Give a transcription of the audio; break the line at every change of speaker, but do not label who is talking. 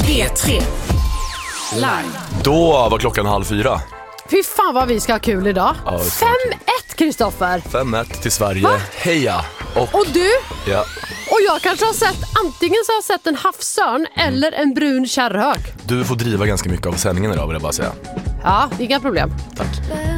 P3 Live.
Då var klockan 3:30.
Fy fan vad vi ska ha kul idag.
Ja,
5-1, Kristoffer.
5-1 till Sverige.
Va?
Heja.
Och du?
Ja.
Och jag kanske har sett, antingen så har jag sett en havsörn eller en brun kärrhök.
Du får driva ganska mycket av sändningen idag, vill jag bara säga.
Ja, inga problem.
Tack.